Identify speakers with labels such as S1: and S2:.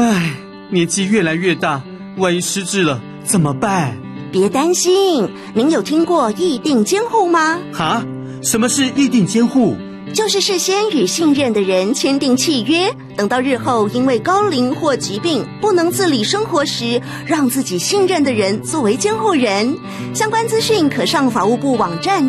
S1: 唉，年纪越来越大，万一失智了怎么办？
S2: 别担心，您有听过议定监护吗？
S1: 哈？什么是议定监护？
S2: 就是事先与信任的人签订契约，等到日后因为高龄或疾病不能自理生活时，让自己信任的人作为监护人。相关资讯可上法务部网站